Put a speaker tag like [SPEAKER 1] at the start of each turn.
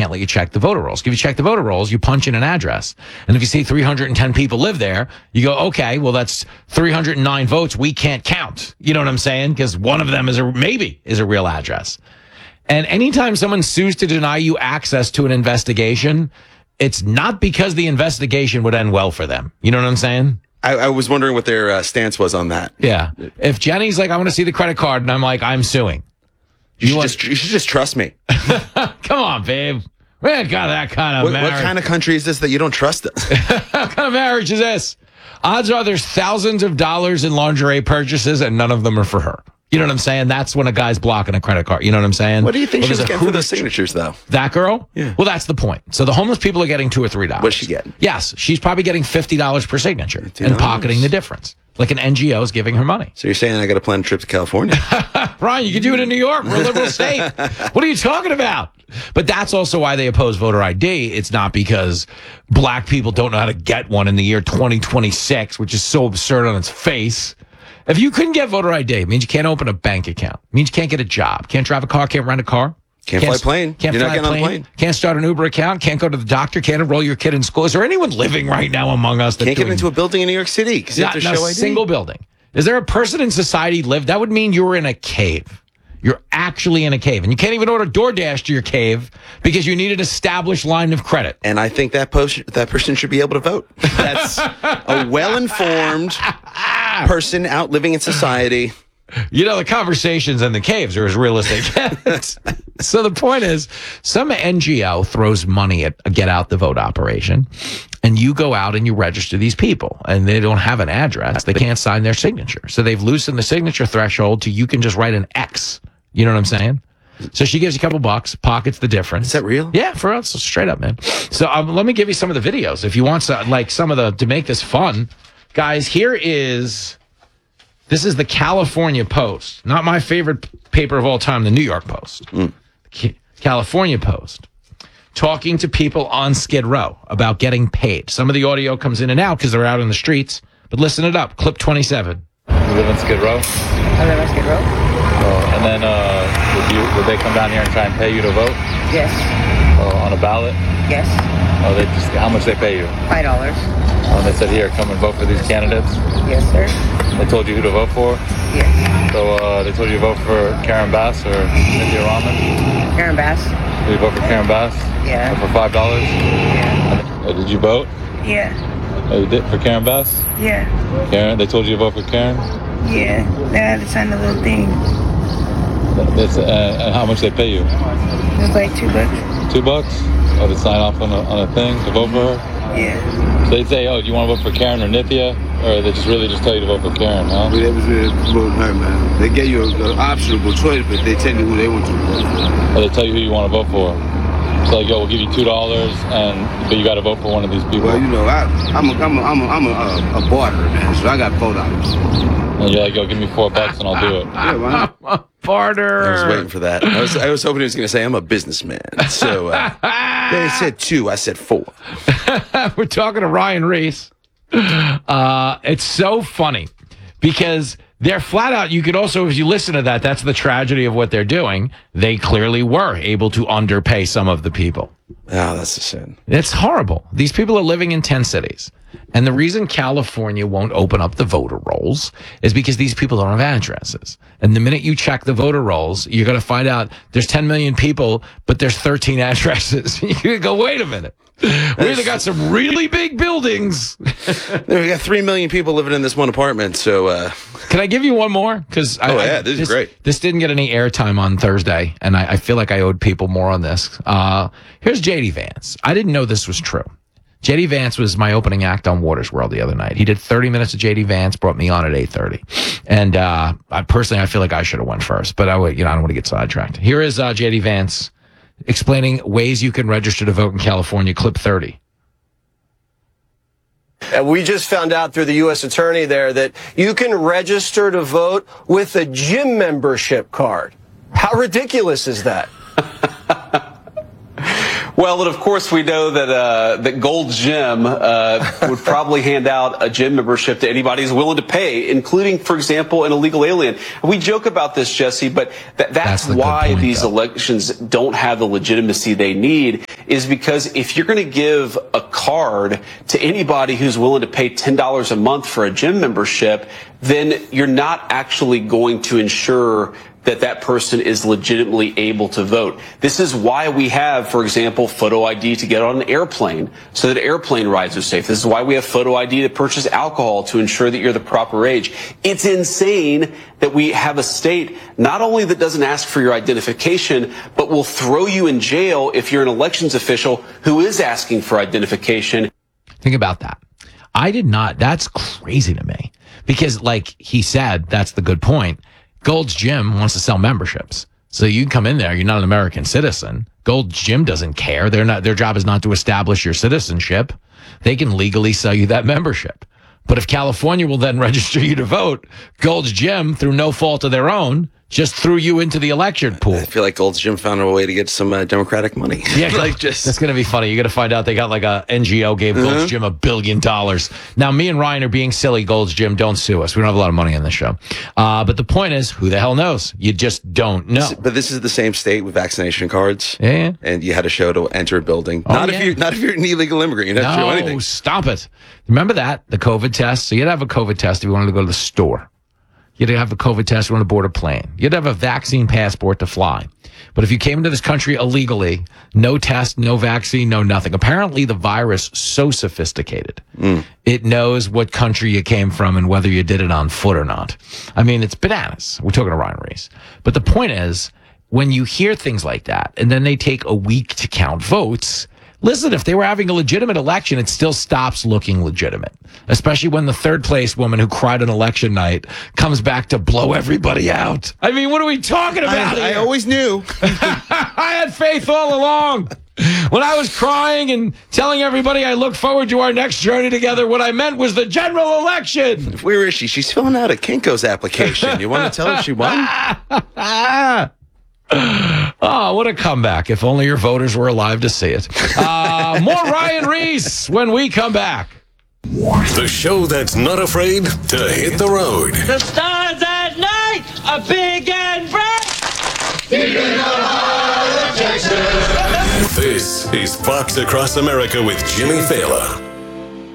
[SPEAKER 1] can't let you check the voter rolls. If you check the voter rolls, you punch in an address. And if you see 310 people live there, you go, okay, well, that's 309 votes we can't count. You know what I'm saying? Because one of them is a real address. And anytime someone sues to deny you access to an investigation, it's not because the investigation would end well for them. You know what I'm saying?
[SPEAKER 2] I was wondering what their stance was on that.
[SPEAKER 1] Yeah. If Jenny's like, I want to see the credit card, and I'm like, I'm suing.
[SPEAKER 2] You should just trust me.
[SPEAKER 1] Come on, babe. We ain't got that kind of marriage.
[SPEAKER 2] What kind of country is this that you don't trust us?
[SPEAKER 1] What kind of marriage is this? Odds are there's thousands of dollars in lingerie purchases, and none of them are for her. You know what I'm saying? That's when a guy's blocking a credit card. You know what I'm saying?
[SPEAKER 2] What do you think she's getting for those signatures, though?
[SPEAKER 1] That girl?
[SPEAKER 2] Yeah.
[SPEAKER 1] Well, that's the point. So the homeless people are getting $2 or $3.
[SPEAKER 2] What's she getting?
[SPEAKER 1] Yes, she's probably getting $50 per signature and pocketing the difference. Like an NGO is giving her money.
[SPEAKER 2] So you're saying I got to plan a trip to California?
[SPEAKER 1] Ryan, you can do it in New York. We're a liberal state. What are you talking about? But that's also why they oppose voter ID. It's not because black people don't know how to get one in the year 2026, which is so absurd on its face. If you couldn't get voter ID, it means you can't open a bank account. It means you can't get a job. Can't drive a car. Can't rent a car.
[SPEAKER 2] Can't fly a plane.
[SPEAKER 1] You're
[SPEAKER 2] not getting on a plane.
[SPEAKER 1] Can't start an Uber account. Can't go to the doctor. Can't enroll your kid in school. Is there anyone living right now among us that
[SPEAKER 2] can't get into a building in New York City because you have to show ID?
[SPEAKER 1] Single building. Is there a person in society live? That would mean you were in a cave. You're actually in a cave. And you can't even order DoorDash to your cave because you need an established line of credit.
[SPEAKER 2] And I think that person should be able to vote. That's a well-informed person out living in society.
[SPEAKER 1] You know, the conversations in the caves are as realistic. So the point is, some NGO throws money at a get out the vote operation, and you go out and you register these people, and they don't have an address. They can't sign their signature. So they've loosened the signature threshold to you can just write an X. You know what I'm saying? So she gives you a couple bucks, pockets the difference.
[SPEAKER 2] Is that real?
[SPEAKER 1] Yeah, for us, straight up, man. So let me give you some of the videos if you want to make this fun. Guys, this is the California Post, not my favorite paper of all time, the New York Post. California Post, talking to people on Skid Row about getting paid. Some of the audio comes in and out because they're out in the streets, but listen it up. Clip 27.
[SPEAKER 3] You live in Skid Row?
[SPEAKER 4] I live in Skid Row.
[SPEAKER 3] And then would they come down here and try and pay you to vote?
[SPEAKER 4] Yes.
[SPEAKER 3] On a ballot?
[SPEAKER 4] Yes.
[SPEAKER 3] How much they pay you?
[SPEAKER 4] $5.
[SPEAKER 3] They said, here, come and vote for these candidates?
[SPEAKER 4] Yes, sir.
[SPEAKER 3] They told you who to vote for?
[SPEAKER 4] Yes.
[SPEAKER 3] So they told you to vote for Karen Bass or Cynthia Rahman?
[SPEAKER 4] Karen Bass.
[SPEAKER 3] Did you vote for Karen Bass?
[SPEAKER 4] Yeah.
[SPEAKER 3] For $5?
[SPEAKER 4] Yeah.
[SPEAKER 3] Did you vote?
[SPEAKER 4] Yeah.
[SPEAKER 3] Oh, you did for Karen Bass?
[SPEAKER 4] Yeah.
[SPEAKER 3] Karen? They told you to vote for Karen?
[SPEAKER 4] Yeah. They had to sign a little thing.
[SPEAKER 3] And how much they pay you?
[SPEAKER 4] It was like $2.
[SPEAKER 3] $2? Oh, to sign off on a thing to vote for her?
[SPEAKER 4] Yeah.
[SPEAKER 3] So they say, oh, do you want to vote for Karen or Nithya? Or they just really tell you to vote for Karen, huh?
[SPEAKER 5] They was voting her, man. They gave you an optional choice, but they tell you who they want you to vote for.
[SPEAKER 3] Or they tell you who you want to vote for. So like, yo, we'll give you $2, but you got to vote for one of these people.
[SPEAKER 5] Well, you know, I'm a barter, man. So I got $4.
[SPEAKER 3] And you're like, yo, give me $4 and I'll do it.
[SPEAKER 5] Yeah, man.
[SPEAKER 1] Barter.
[SPEAKER 2] I was waiting for that. I was hoping he was going to say, I'm a businessman. So they said 2. I said 4.
[SPEAKER 1] We're talking to Ryan Reese. It's so funny because they're flat out. You could also, if you listen to that, that's the tragedy of what they're doing. They clearly were able to underpay some of the people.
[SPEAKER 2] Oh, that's a sin.
[SPEAKER 1] It's horrible. These people are living in 10 cities. And the reason California won't open up the voter rolls is because these people don't have addresses. And the minute you check the voter rolls, you're going to find out there's 10 million people, but there's 13 addresses. You go, wait a minute. We either got some really big buildings.
[SPEAKER 2] We got 3 million people living in this one apartment. So,
[SPEAKER 1] can I give you one more? Because
[SPEAKER 2] this is great.
[SPEAKER 1] This didn't get any airtime on Thursday, and I feel like I owed people more on this. Here's JD Vance. I didn't know this was true. JD Vance was my opening act on Waters World the other night. He did 30 minutes of JD Vance, brought me on at 8:30. And I feel like I should have went first, but I don't want to get sidetracked. Here is JD Vance explaining ways you can register to vote in California, clip 30.
[SPEAKER 6] And we just found out through the U.S. attorney there that you can register to vote with a gym membership card. How ridiculous is that?
[SPEAKER 7] Well, and of course, we know that Gold's Gym would probably hand out a gym membership to anybody who's willing to pay, including, for example, an illegal alien. We joke about this, Jesse, but that's why these elections don't have the legitimacy they need, is because if you're going to give a card to anybody who's willing to pay $10 a month for a gym membership, then you're not actually going to ensure that that person is legitimately able to vote. This is why we have, for example, photo ID to get on an airplane so that airplane rides are safe. This is why we have photo ID to purchase alcohol to ensure that you're the proper age. It's insane that we have a state not only that doesn't ask for your identification, but will throw you in jail if you're an elections official who is asking for identification.
[SPEAKER 1] Think about that. I did not. That's crazy to me because, like he said, that's the good point. Gold's Gym wants to sell memberships. So you can come in there. You're not an American citizen. Gold's Gym doesn't care. Their job is not to establish your citizenship. They can legally sell you that membership. But if California will then register you to vote, Gold's Gym, through no fault of their own, just threw you into the election pool.
[SPEAKER 2] I feel like Gold's Gym found a way to get some Democratic money.
[SPEAKER 1] Yeah, that's going to be funny. You're going to find out they got like a NGO gave Gold's Gym $1 billion. Now, me and Ryan are being silly. Gold's Gym, don't sue us. We don't have a lot of money on this show. But the point is, who the hell knows? You just don't know.
[SPEAKER 2] But this is the same state with vaccination cards.
[SPEAKER 1] Yeah.
[SPEAKER 2] And you had to show to enter a building. Not if you're an illegal immigrant. You don't have to show anything.
[SPEAKER 1] No, stop it. Remember that? The COVID test? So you had to have a COVID test if you wanted to go to the store. You had to have a COVID test when to board a plane. You had to have a vaccine passport to fly. But if you came into this country illegally, no test, no vaccine, no nothing. Apparently the virus so sophisticated. It knows what country you came from and whether you did it on foot or not. I mean, it's bananas. We're talking to Ryan Reese. But the point is, when you hear things like that, and then they take a week to count votes, listen, if they were having a legitimate election, it still stops looking legitimate, especially when the third place woman who cried on election night comes back to blow everybody out. I mean, what are we talking about
[SPEAKER 2] I
[SPEAKER 1] here?
[SPEAKER 2] always knew.
[SPEAKER 1] I had faith all along. When I was crying and telling everybody I look forward to our next journey together, what I meant was the general election.
[SPEAKER 2] Where is she? She's filling out a Kinko's application. You want to tell her she won?
[SPEAKER 1] Oh, what a comeback. If only your voters were alive to see it. More Ryan Reese when we come back.
[SPEAKER 8] The show that's not afraid to hit the road.
[SPEAKER 9] The stars at night are big and bright.
[SPEAKER 8] This is Fox Across America with Jimmy Fallon.